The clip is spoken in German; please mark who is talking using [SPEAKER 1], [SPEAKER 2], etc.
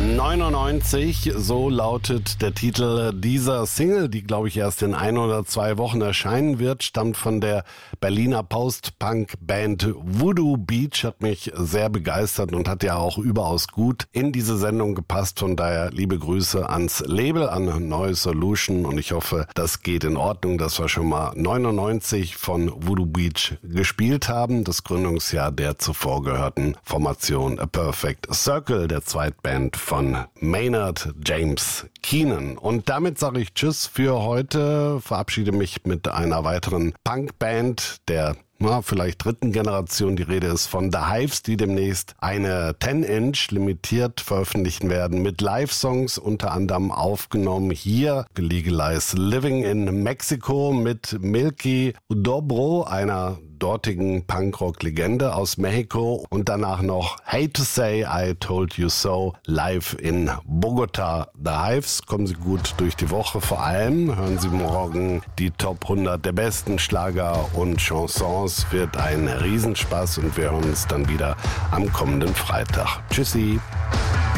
[SPEAKER 1] 99, so lautet der Titel dieser Single, die glaube ich erst in 1 oder 2 Wochen erscheinen wird, stammt von der Berliner Post-Punk-Band Voodoo Beach, hat mich sehr begeistert und hat ja auch überaus gut in diese Sendung gepasst, von daher liebe Grüße ans Label, an Neue Solution und ich hoffe, das geht in Ordnung, dass wir schon mal 99 von Voodoo Beach gespielt haben, das Gründungsjahr der zuvor gehörten Formation A Perfect Circle, der Zweitband von Maynard James Keenan. Und damit sage ich Tschüss für heute, verabschiede mich mit einer weiteren Punkband der vielleicht 3. Generation. Die Rede ist von The Hives, die demnächst eine 10-Inch limitiert veröffentlichen werden mit Live-Songs, unter anderem aufgenommen hier Legalize Living in Mexico mit Milky Dobro, einer dortigen Punkrock-Legende aus Mexiko, und danach noch Hate to Say I Told You So live in Bogota. The Hives, kommen Sie gut durch die Woche, vor allem hören Sie morgen die Top 100 der besten Schlager und Chansons, wird ein Riesenspaß und wir hören uns dann wieder am kommenden Freitag. Tschüssi!